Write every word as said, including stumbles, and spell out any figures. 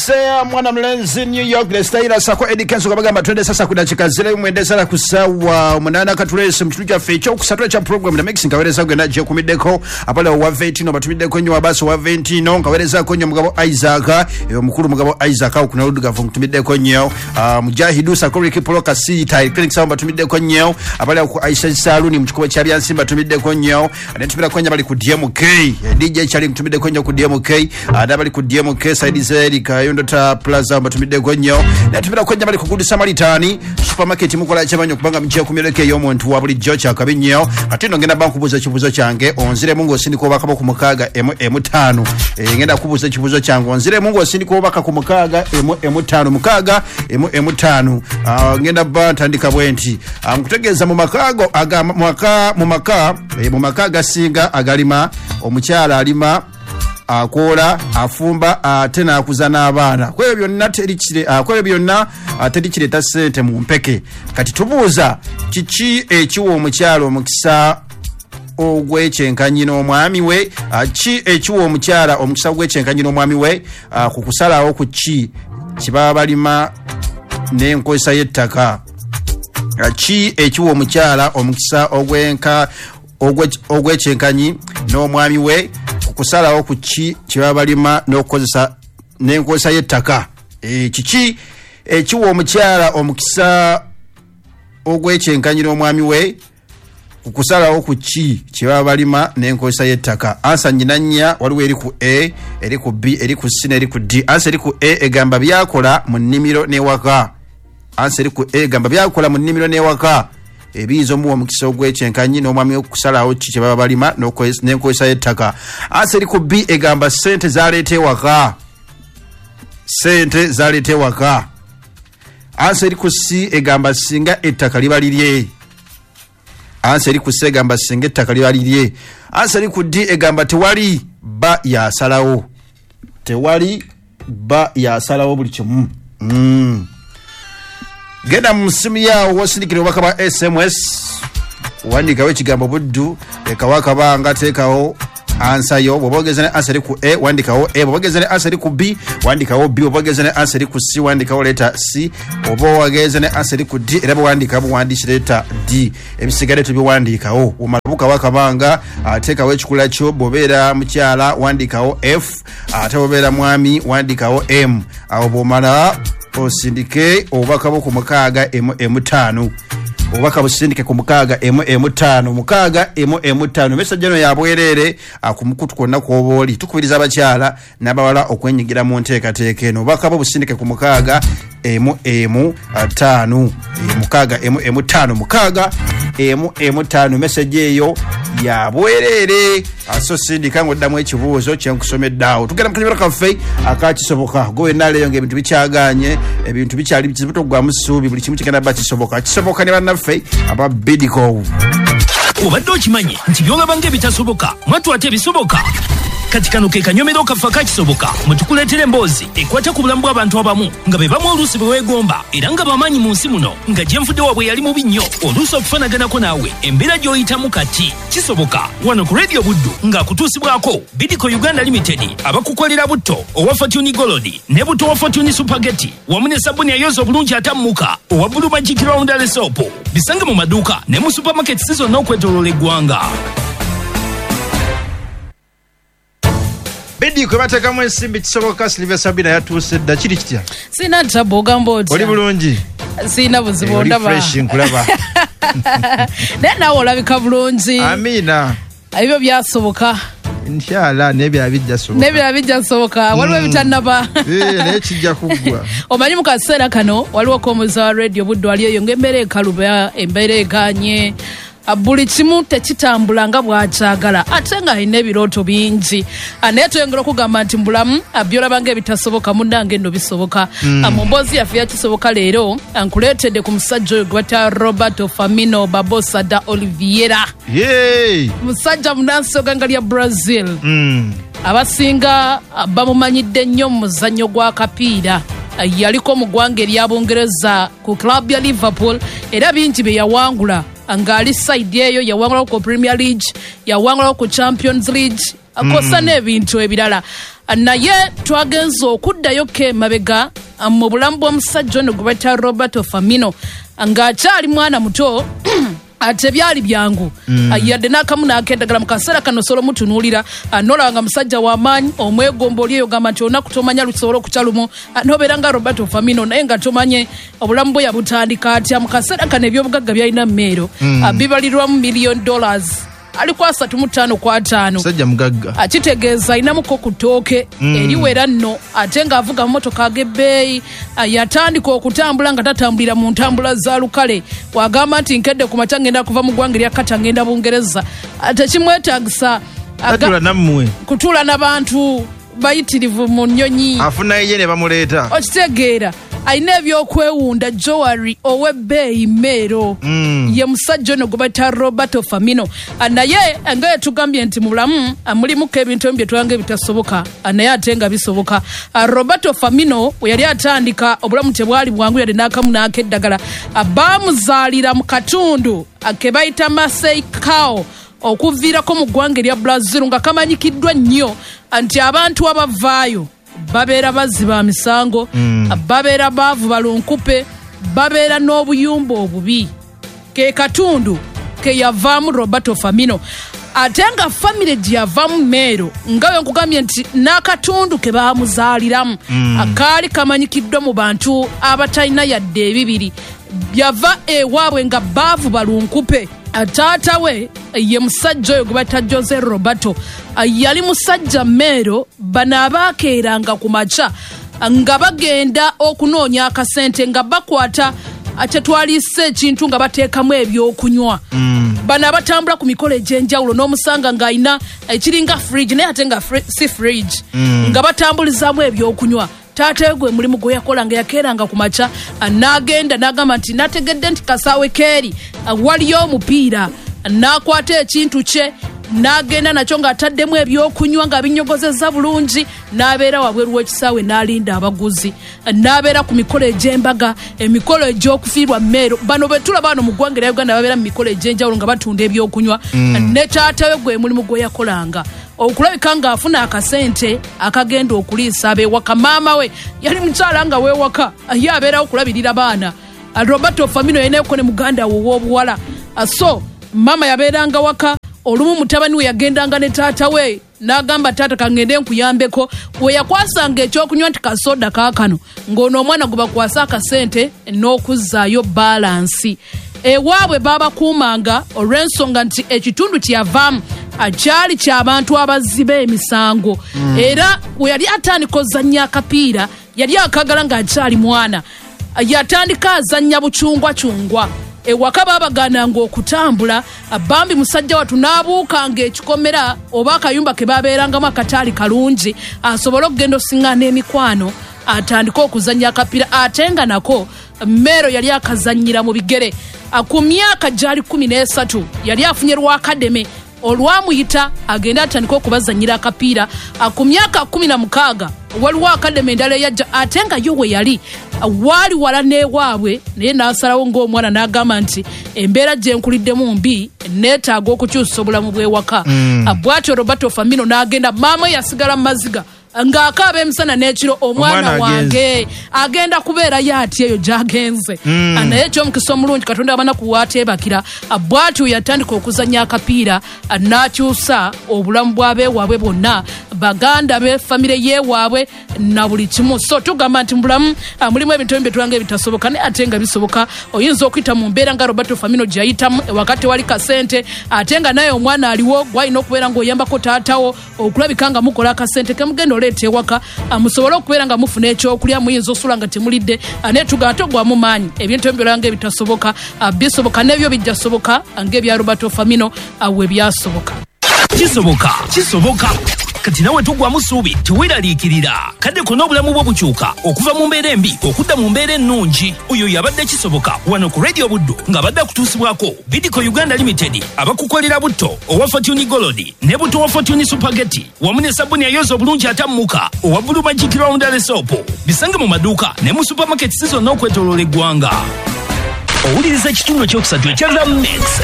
Sea mwana mlenzi New York the style sako Eddie Kenzo kabagamba twende sasa kudachika zile mwendeza kusawa munana katulese mchuja fecho kusatwa cha program na mixing kaweleza kugenda je kumideko apale wa veintino batumideko nyo abaso wa veintino kaweleza konyo mugabo Isaac yo mukuru mugabo Isaac au kuna ruduga tumideko nyo uh, mujahidu sakori kipoloka sita clinic sawa batumideko nyo apale ku Aisha Saluni mchuko cha bya Simba tumideko nyo anatumira konya bali ku D M K D J Charlie tumideko nyo ku D M K adabali ku D M K side zeri kayondo ta plaza batumideko nyo natumira konya bali ku Good Samaritan supermarket mukola chabanyo kubanga mche kumeleke yo muntu wa buli jocha kabinyo atino ngenda banku buza kibuzo change onzire mungu osindi ko bakabo kumukaga M M tano e, ngenda kubuza kibuzo change onzire mungu osindi ko baka kumukaga M M tano mukaga M M tano uh, ngenda batandika bwenti amkutegeza um, mu makago aga mwaka mu maka e, mu makaga singa agalima omukyala alima akola afumba atena akuzana abana kwebyo byonna terikire kwebyo byonna terikire ta sente mu mpeke kati tubuuza kichi ekiwo omukyalo omukisa ogwekyenkanyino omwami we ki ekiwo omukyala omukisa ogwekyenkanyino omwami we kukusalawo ku ki kibaba balima n'enkozesa y'ettaka ki ekiwo omukyala omukisa ogwenka ogwekyenkanyi n'omwami we kusalawo ku ki kibabalima n'okozesa n'enkozesa y'ettaka e kiki ekiwa omukyala omukisa ogwekyenkanyiro omwami we kusalawo ku ki kibabalima n'enkozesa y'ettaka ansa nyinanya waliwo eri ku A eri ku B eri ku C eri ku D ansa eri ku A egamba byakola mu nnimiro n'ewaka ansa eri ku A egamba byakola mu nnimiro n'ewaka ebizo mu omukisa ogwekyenkanyi n'omwami okusalawo ki baba balima n'enkozesa y'ettaka aseri ku B egamba sente zaleete waka sente zaleete waka aseri ku C egamba singa ettaka libalirye aseri ku C egamba singa ettaka libalirye aseri ku D egamba tewali ba yasalawo tewali ba yasalawo buli kimu mm. Genda musimu yao wasindikire wakaba S M S wandika wekigambo buddu ekawaka banga tekawo answer yo bobogezane answer ku A wandikawo A bobogezane answer ku B wandikawo B bobogezane answer ku C wandikawo letter C obowagezane answer ku D era wandika bu wandisha letter D ebisigale tubi wandikawo umalabuka wakabanga atekawo ekikula kyo bobera mukyala wandikawo F atobera mwami wandikawo M abo bomala osindike obaka bo kumukaga M M tano obaka busindike kumukaga M M tano mukaga M M tano message no yabwerere akumukutu konna kwoboli tukubiriza abakyala nabawala okwenyigira mu nteka teke no obaka bo busindike kumukaga M M tano mukaga M M tano mukaga M M tano message eyo yabwerere aso sindika ngoddamu ekibuuzo kyenkusomeddawo tugenda mukanyumira kaffe akakisoboka gowe naleyo ng'ebintu bikyaganye ebintu bikyali bizibuto gwa musuubi buli kimu kigenda bakisoboka kisoboka ne bannaffe aba Bidco obadde okimanyi nti byolaba ng'ebitasoboka mwatu ate bisoboka kati kano ke kanyomero kafa kakisoboka mutukuleetera emboozi ekwata ku bulamu bw'abantu abamu nga be bamu oluusi bwe weegomba era nga bamaanyi mu nsi muno nga gyenfudde waabwe yali mubi nnyo oluusi okufanaganako naawe embeera gy'oyitamu kati kisoboka wano ku Radio Buddu ng'akutuusibwako Bidco Uganda Limited abakukolera butto owa Fortune Gold ne butto wa Fortune Supergeti wamu ne sabuni ayoza obulungi atammuka owa Blue Magic Roundel Soap bisange mu maduuka ne mu supermarket zonna okwetooloola eggwanga. Bedi kwa bataka mwesimbi kisoboka Silvia Sabina yatuse da kiri kitya sina tabo gamboti oli bulungi sina buzibu ndaba fresh nkulaba nena olabika bulungi amina ebyo byasoboka inshallah nebyo abijja soboka nebyo abijja soboka waliwo bitanaba eh nekijja kugwa omanyi mukaseera kano waliwo komuza Radio Buddu aliyo ngembere kaluba embere ganye buli kimu tekitambula nga bwakyagala ate nga alina ebirooto bingi aneetuyongera okugamba nti mbulamu byolabanga ebitasoboka munnange nno bisoboka mm. mu mboozi yaffe yakisoboka leero ankuleetedde ku musajja oyo gwata Roberto Firmino Barbosa da Oliveira yeah. musajja munansoga nga lya Brazil mm. abasinga bamumanyidde nnyo mu muzannyo gwa kapiira yaliko mu ggwanga ery'Abongereza ku club ya Liverpool era bingi bye yawangula angali side eyo yawangula ku Premier League yawangula ku Champions League akosa n'ebintu ebirala naye twagenza okuddayo ke mabega mu bulamu bw'omusajja ono gwe bayita Roberto Firmino ng'akyali mwana muto ate byali byangu mm. yadde n'akamu n'akeddagala mu kaseera kano solo mutunuulira nolanga musajja w'amaanyi omwegombo oli eyogamba nti olunaku tomanya lusobola okukyalumu nobeera nga Roberto Firmino naye nga tomanye obulamu bwe yabutandika atya mu kaseera kano ebyobugagga byalina mmeero mm. bibalirwamu million dollars ali kwa asatu mu ttaano kwa ataano sajja mugagga akitegeeza ayinamuko ku ttooke mm. eriwera nno ate ng'avuga mu motoka ag'ebbeeyi yatandika okutambula nga tatambulira mu ntambula za lukale wagamba nti nkedde ku makya ngenda kuva mu ggwanga erya kata ngenda Bungereza tekimwetaagisa atula nammwe kutuula n'abantu bayitirivu mu nnyonyi afuna ye ne bamuleeta okitegeera ayina ebyokwewunda jowari ow'ebbeeyi mmeero mm. ye musajja ono gwe bayita Roberto Firmino naye nga yetugambye nti mu bulamu mulimuko ebintu ebimu bye twanga ebitasoboka naye ate nga bisoboka Roberto Firmino bwe yali atandika obulamu tebwali bwangu yadde n'akamu n'akeddagala baamuzaalira mu katundu ke bayita Maseikao okuviirako mu ggwanga erya Brazil nga kamanyikiddwa nnyo nti abantu abavaayo babeera bazzi ba misango mm. babeera baavu balunkupe babeera n'obuyumba obubi ke katundu ke yavaamu Roberto Firmino ate nga famire gye yavaamu meero nga we nkugambye nti n'akatundu ke baamuzaaliramu mm. akaali kamanyikiddwa mu bantu abatalina yadde ebibiri byava ewaabwe nga baavu balunkupe taata we ye musajja oyo gwe bayita Jose Roberto yali musajja mmeero bano abaakeeranga ku makya nga bagenda okunoonya akasente nga bakwata kyetwaliisa ekintu nga bateekamu ebyokunywa mm. bano abatambula ku mikolo egy'enjawulo n'omusanga ng'alina ekiringa fridge naye ate nga fri- si fridge mm. nga batambulizaamu ebyokunywa taata gwe mulimu gwe yakola nga yakeeranga ku makya n'agenda n'agamba nti nategedde nti kasaawe keeri waliyo omupiira n'akwata ekintu kye n'agenda nakyo ng'ataddemu ebyokunywa nga binyogozezza bulungi n'abeera wabweru w'ekisaawe n'alinda abaguzi n'abeera ku mikolo egy'embaga emikolo egy'okufiirwa mmeero bano be tulaba bano mu ggwanga erya Uganda babeera mu mikolo egy'enjawulo nga batunda ebyokunywa mm. ne taata we gwe mulimu gwe yakolanga okulabika ng'afuna akasente akagenda okuliisa ab'ewaka maama we yali mukyala nga weewaka ye abeerawo okulabirira baana Roberto Firmino yeneko ne muganda we ow'obuwala so maama yabeeranga waka olumu mutabani we yagendanga ne taata we n'agamba taata kangende nkuyambeko we yakwasanga ekyokunywa nti kasoda kaakano ng'ono omwana gwe bakwasa akasente n'okuzzaayo balansi ewaabwe baabakuumanga olw'ensonga nti ekitundu kyeyavaamu akyali ky'abantu abaziba emisango mm. era we yali atandika ozannya akapiira yali akagala ng'akyali mwana yatandika azannya bucungwacungwa ewaka baabagaananga okutambula bambi musajja watu n'abuukanga ekikomera oba akayumba ke baabeerangamu akataali kalungi asobole okugenda osiŋŋaana emikwano atandika okuzannya akapiira ate nga nako mmeero yali akazannyira mu bigere ku myaka gyali kumi n'esatu yali afunye lwakademe olwamuyita agenda atandika okubazannyira akapiira ku myaka kumi na mukaaga waliwo akademe endala eyajja ate nga yo we yali waali wala n'ewaabwe naye n'asalawo ng'omwana n'agamba nti embeera gye nkuliddemu mbi neetaaga okukyusa obulamu bw'ewaka mm. bw'atyo Roberto Firmino n'agenda maama yasigala mu maziga ng'akaaba emisana n'ekiro omwana wange agenda kubeera yaati eyo gy'agenze mm. naye ekyomukisa omulungi Katonda abanaku waateebakira bw'atyo yatandika okuzannya akapiira n'akyusa obulamu bw'abeewaabwe bonna baganda be famire yeewaabwe na buli kimu so tugamba nti mu bulamu mulimu ebintu ebimu bye tulanga ebitasoboka naye ate nga bisoboka oyinza okuyita mu mbeera nga Roberto Firmino gye yayitamu wakati wali kasente ate nga naye omwana aliwo gwalina okubeera ng'oyambako taatawo okulabika nga mukola akasente kemugenda oleeta ewaka musobole okubeera nga mufuna ekyokulya muyinza osula nga temulidde naye tugamba togwamu maanyi ebintu ebimu byolanga ebitasoboka bisoboka n'ebyo bijjasoboka ng'ebya Roberto Firmino we byasoboka kisoboka kisoboka kati nawe tugwamu ssuubi teweeraliikirira kadde konna obulamu bwo bukyuka okuva mu mbeera embi okudda mu mbeera ennungi oyo yabadde kisoboka wano ku Radio Buddo ng'abadde akutuusibwako Bidco Uganda Limited abakukolera butto owa Fortune Gold ne butto wa Fortune Supergeti wamu ne sabuni ayoza obulungi atammuka owa Blue Magic Roundel Soap bisange mu maduuka ne mu supermarket zonna okwetooloola eggwanga owuliriza ekitundu ekyokusatu ekya The Mix